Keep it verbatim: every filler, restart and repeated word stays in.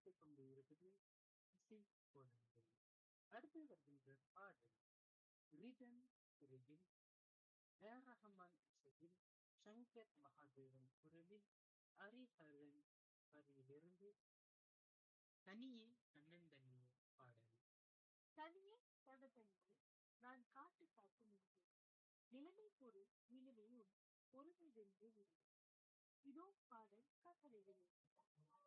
ஒலித்துக் கொண்டு இருக்குது இசை கோலங்கள். அடுத்து வருகின்ற பாடல் ரிதம் திரையில் ஏ ஆர் ரஹ்மான் இசையில் சங்கர் மகாதேவன் குரலில் ஹரிஹரன் வரியிலிருந்து தனியே தன்னந்தனியே பாடல். தனியே தனதனியே நான் காட்டு காத்து நின்றேன். நிலைமை பொருள் நிலுவை உன் பொறுமை வென்று விடும். இதோ பாடல் கட்டளைகள்.